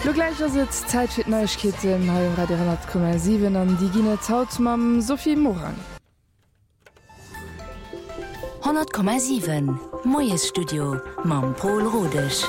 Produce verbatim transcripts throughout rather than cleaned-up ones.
Lo gleich as Zeit fir Neuigkeiten ha Radio hundert Komma sieben an die Gine haut mam Sophie Morang. hundert Komma sieben Moes Studio mam Paul Rodech.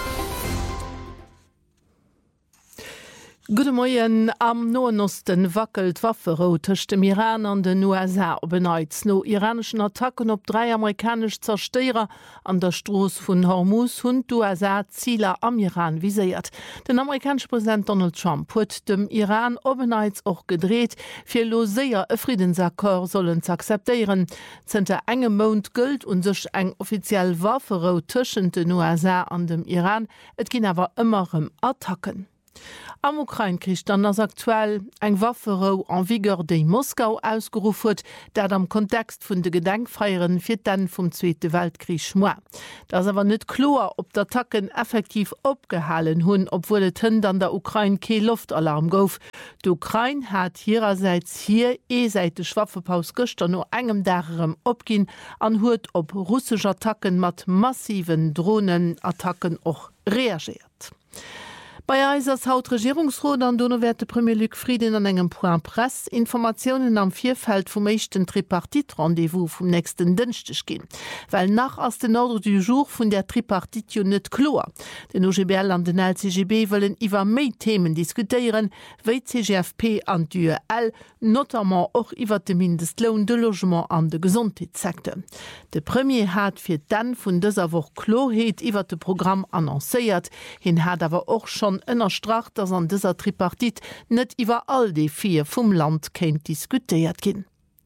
Gude Moien am Noenosten wackelt Waffero tëcht dem Iran an den U S A openeiz no iranischen Attacken op drei amerikasch Zersteier an der Stroos vun Hormuz hunn d'U S A Zieler am Iran viséiert. Den amerikanische Präsident Donald Trump huet dem Iran openeiz och gedreht, fir loséier e Friedensakkor sollen ze akzeteieren. Zente engem Mount gëlt un sech eng offiziell Waffero tëschen den U S A an dem Iran, et ginn awer ëmmerem Attacken. Am Ukraine-Krieg dann as aktuell eng Waffero an Vigor déi Moskau ausgerufet, dat am Kontext vun de Gedenkfeieren fir den vum Zweite Weltkrieg schmoer. Das awer net klar, ob d'Attacken effektiv opgehalen hunn, obwohl et hën an der Ukraine ke Luftalarm gouf. D'Ukraine hat hiererseits hier eesäiteg Waffepaus gëster no engem derem opginn an huet op russsisch Attacken mat massiven Drohnenattacken och reagiert. Bei Eisers Haut Regierungsrot an Donauwerte Premier Luc Frieden an engem Point Press Informationen am Vierfeld vum echten Tripartit-Rendezvous vum nächsten Dënchtech gin. Weil nach as den Ordre du Jour vun der Tripartitio net klo. Den O G B L an den L C G B wollen iwwer méi Themen diskutieren, wéi C G F P an D U L, notamment och iwwer de Mindestlohn de Logement an de Gesundheitssektor. De Premier hat fir dann vun dëser woch Kloheet iwwer de Programm annoncéiert, hin hat awer och schon ënner Strach, dats an dëser Tripartit net iwwer all de vier vum Land kéint diskutiert ginn.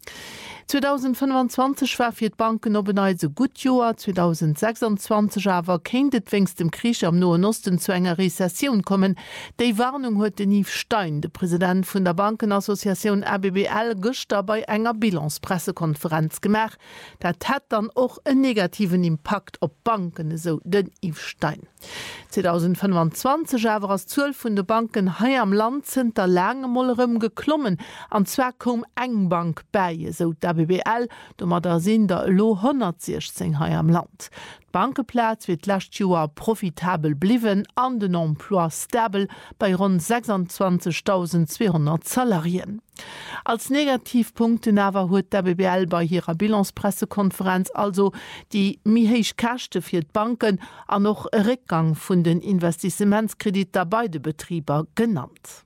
zwanzig fünfundzwanzig war fir d Banken openeize gut Joer, zwanzig sechsundzwanzig awer kéint et wéngst dem Kriech am Noen Osten zu enger Rezession kommen. Déi Warnung huet den Yves Stein, de Präsident vun der Bankenassoziation R B B L, gëster bei enger Bilanzpressekonferenz gemach. Dat hat dann och en negativen Impact op Banken, so den Yves Stein. zwanzig fünfundzwanzig awer as zwölf vun de Banken hai am Land sind der Langemollerem geklommen, anzwer kom eng Bank beie, so der B B L, do mat der sinn der lo hundertsechzehn hai am Land. Bankeplatz wird last Joer profitabel bliwen an den Emploi stabil bei rund sechsundzwanzigtausendzweihundert Salarien. Als Negativpunkte nawer huet der B B L bei ihrer Bilanzpressekonferenz also die mihéich Kächte fir d Banken an noch e Rückgang vun den Investimentskredit der beide Betrieber genannt.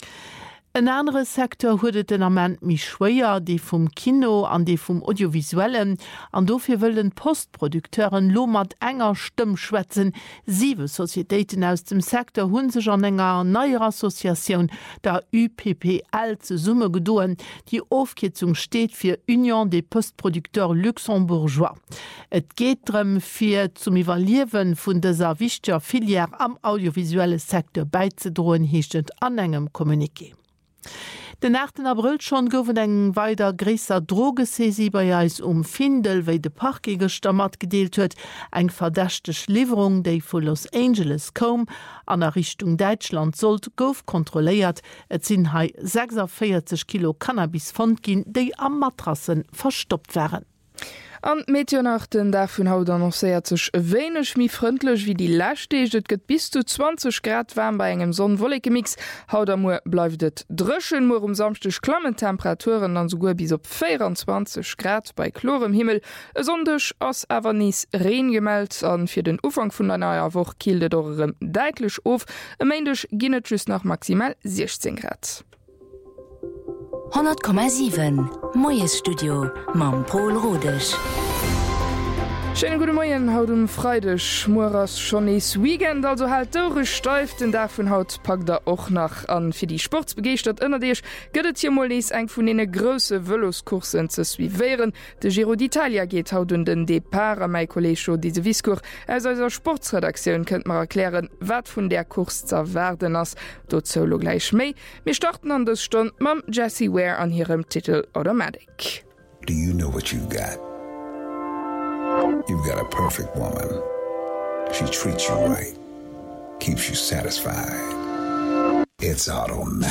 Ein anderer Sektor huet den Amment mi schwéier, die vum Kino an die vum Audiovisuellen, an dofir wëllen Postprodukteuren lo mat enger Stimm schwätzen. Sieve Societäten aus dem Sektor hunn sech an enger neuer Assoziation der U P P L ze Summe gedoen. Die Aufkitzung steht fir Union des Postproducteurs Luxembourgeois. Et geht drem fir zum Evaluieren vun deser wichtiger Filiär am audiovisuelle Sektor beizedroen, hiechtet an engem Kommuniqué. Den achten April schon goufen eng weider gräser Drogesesi bei Eis um Findel, wéi de Parkegester mat gedeelt huet, eng verdächtech Lieferung, déi vu Los Angeles kom, an der Richtung Deutschland sollt gouf kontrolléiert, et sinn hai sechsundvierzig Kilo Cannabis fand gin, déi am Matrassen verstoppt wären. An Meteornachten davon haut annoncéiert sech wéinech mi frëndlech wie die Lächteg, et gëtt bis zu zwanzig Grad warm bei engem Sonnenwollegemmix. Haudermoer bleifet et drëschen, mor um samstech klammen Temperaturen an sogur bis op vierundzwanzig Grad bei klorem Himmel. E sondech ass awer nies Reen gemeldt, an fir den Ufang vun der neuer Woch kilde dorem deitlech of. E méindech ginnet just nach maximal sechzehn Grad. hundert Komma sieben Moes Studio mam Paul Rodech. Schönen guten Morgen, haut um Freitag, Moras schon is Weekend, also halt eure Steif, den davon haut packt er auch nach an für die Sportsbegeistert inner dich, gëtt hier mal is eng von denen große Veloskursen zu suiveren. De Giro d'Italia geht haut und den Depart am mein Kollege diese Viskur. Als unserer Sportsredaktion könnt man erklären, wat von der Kurs zu werden ist. Dort solo gleich mei. Wir starten an das Stunde mit Jessie Ware an ihrem Titel Automatic. Do you know what you've got? You've got a perfect woman. She treats you right, keeps you satisfied. It's Automatic.